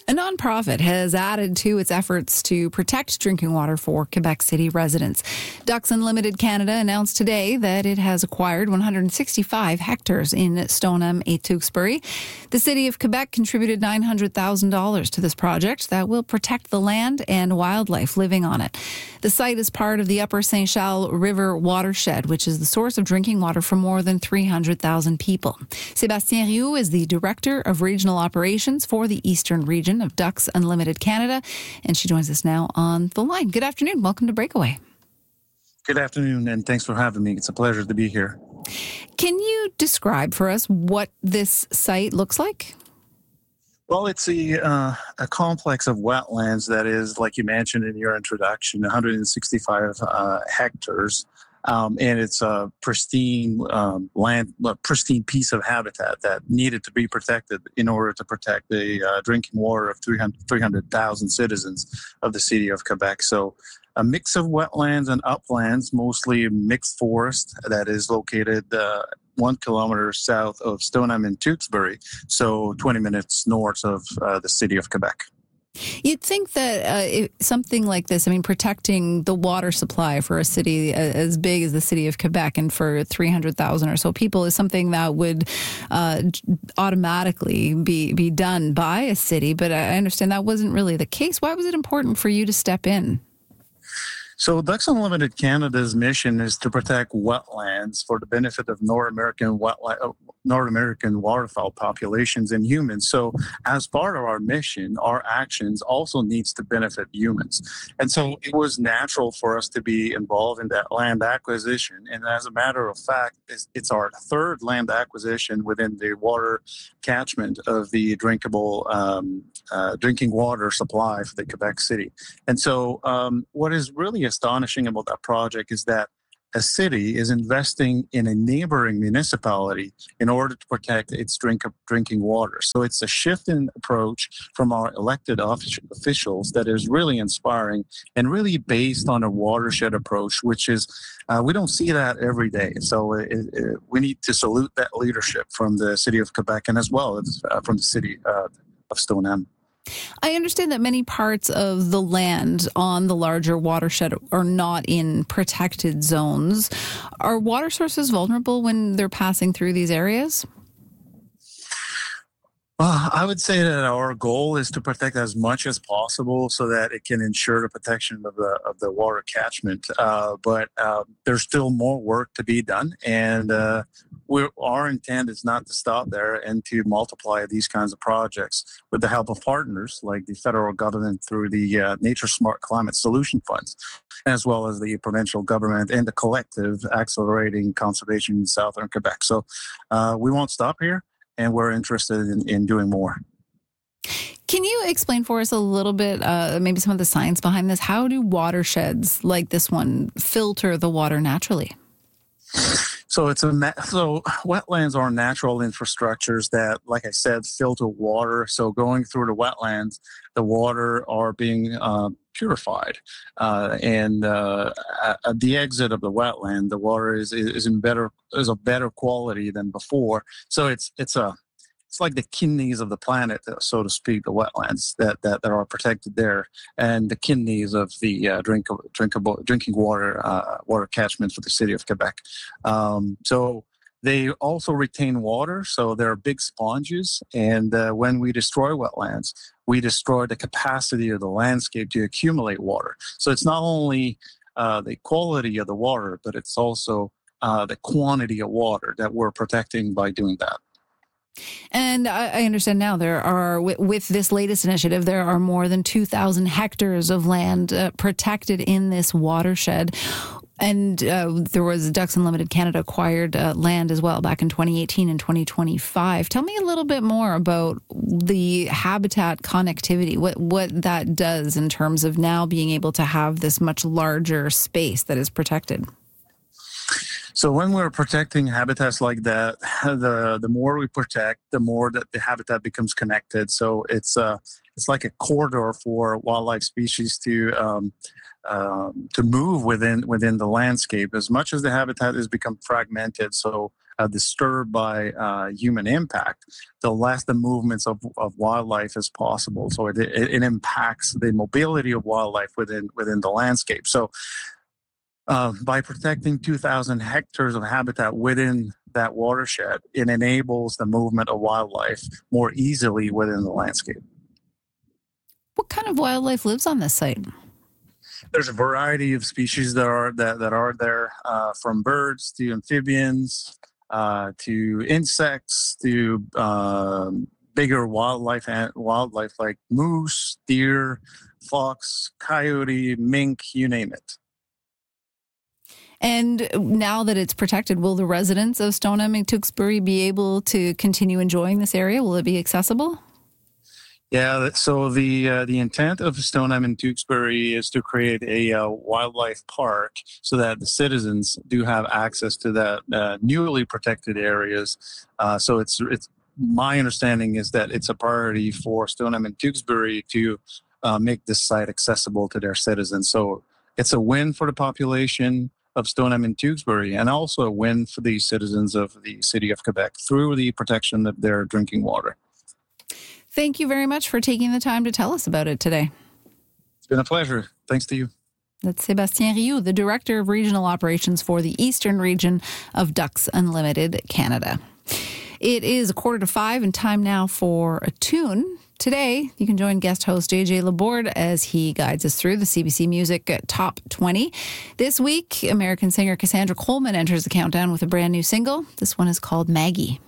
A nonprofit has added to its efforts to protect drinking water for Quebec City residents. Ducks Unlimited Canada announced today that it has acquired 165 hectares in Stoneham et Tewkesbury. The City of Quebec contributed $900,000 to this project that will protect the land and wildlife living on it. The site is part of the Upper St. Charles River watershed, which is the source of drinking water for more than 300,000 people. Sébastien Rioux is the Director of Regional Operations for the Eastern Region of Ducks Unlimited Canada, and she joins us now on the line. Good afternoon. Welcome to Breakaway. Good afternoon, and thanks for having me. It's a pleasure to be here. Can you describe for us what this site looks like? Well, it's a complex of wetlands that is, like you mentioned in your introduction, 165 hectares. And it's a pristine pristine piece of habitat that needed to be protected in order to protect the drinking water of 300,000 citizens of the city of Quebec. So a mix of wetlands and uplands, mostly mixed forest that is located 1 kilometer south of Stoneham and Tewkesbury, so 20 minutes north of the city of Quebec. You'd think that something like this, protecting the water supply for a city as big as the city of Quebec and for 300,000 or so people is something that would automatically be done by a city. But I understand that wasn't really the case. Why was it important for you to step in? So Ducks Unlimited Canada's mission is to protect wetlands for the benefit of North American waterfowl populations and humans. So as part of our mission, our actions also needs to benefit humans. And so it was natural for us to be involved in that land acquisition. And as a matter of fact, it's our third land acquisition within the water catchment of the drinkable drinking water supply for the Quebec City. And so what is really astonishing about that project is that a city is investing in a neighboring municipality in order to protect its drinking water. So it's a shift in approach from our elected officials that is really inspiring and really based on a watershed approach, which is, we don't see that every day. So we need to salute that leadership from the city of Quebec and as well as from the city of Stoneham. I understand that many parts of the land on the larger watershed are not in protected zones. Are water sources vulnerable when they're passing through these areas? I would say that our goal is to protect as much as possible so that it can ensure the protection of the water catchment. But there's still more work to be done, and our intent is not to stop there and to multiply these kinds of projects with the help of partners like the federal government through the Nature Smart Climate Solution Funds, as well as the provincial government and the collective Accelerating Conservation in Southern Quebec. So we won't stop here. And we're interested in doing more. Can you explain for us a little bit, maybe some of the science behind this? How do watersheds like this one filter the water naturally? So wetlands are natural infrastructures that, like I said, filter water. So going through the wetlands, the water are being purified, and at the exit of the wetland, the water is of better quality than before. So it's like the kidneys of the planet, so to speak, the wetlands that are protected there, and the kidneys of the drinking water catchment for the city of Quebec. So they also retain water, so they're big sponges. And when we destroy wetlands, we destroy the capacity of the landscape to accumulate water. So it's not only the quality of the water, but it's also the quantity of water that we're protecting by doing that. And I understand now there are, with this latest initiative, there are more than 2,000 hectares of land protected in this watershed. And there was Ducks Unlimited Canada acquired land as well back in 2018 and 2025. Tell me a little bit more about the habitat connectivity, what that does in terms of now being able to have this much larger space that is protected. So when we're protecting habitats like that, the more we protect, the more that the habitat becomes connected. So it's like a corridor for wildlife species to move within the landscape. As much as the habitat has become fragmented, so disturbed by human impact, the less the movements of wildlife is possible. So it impacts the mobility of wildlife within the landscape. So by protecting 2,000 hectares of habitat within that watershed, it enables the movement of wildlife more easily within the landscape. What kind of wildlife lives on this site? There's a variety of species that are there, from birds to amphibians to insects to bigger wildlife like moose, deer, fox, coyote, mink, you name it. And now that it's protected, will the residents of Stoneham and Tewksbury be able to continue enjoying this area? Will it be accessible? Yeah, so the intent of Stoneham and Tewksbury is to create a wildlife park so that the citizens do have access to that newly protected areas. So it's my understanding is that it's a priority for Stoneham and Tewksbury to make this site accessible to their citizens. So it's a win for the population of Stoneham and Tewksbury, and also a win for the citizens of the city of Quebec through the protection of their drinking water. Thank you very much for taking the time to tell us about it today. It's been a pleasure. Thanks to you. That's Sébastien Rioux, the Director of Regional Operations for the Eastern Region of Ducks Unlimited Canada. It is 4:45 and time now for a tune. Today, you can join guest host JJ Laborde as he guides us through the CBC Music Top 20. This week, American singer Cassandra Coleman enters the countdown with a brand new single. This one is called Maggie.